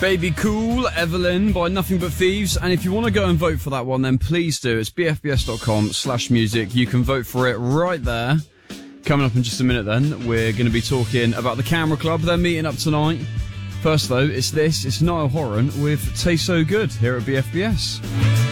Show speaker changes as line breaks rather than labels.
Baby Cool, Evelyn by Nothing But Thieves. And if you want to go and vote for that one, then please do. It's bfbs.com/music. You can vote for it right there. Coming up in just a minute then, we're going to be talking about the Camera Club. They're meeting up tonight. First though, it's Niall Horan with Taste So Good here at BFBS.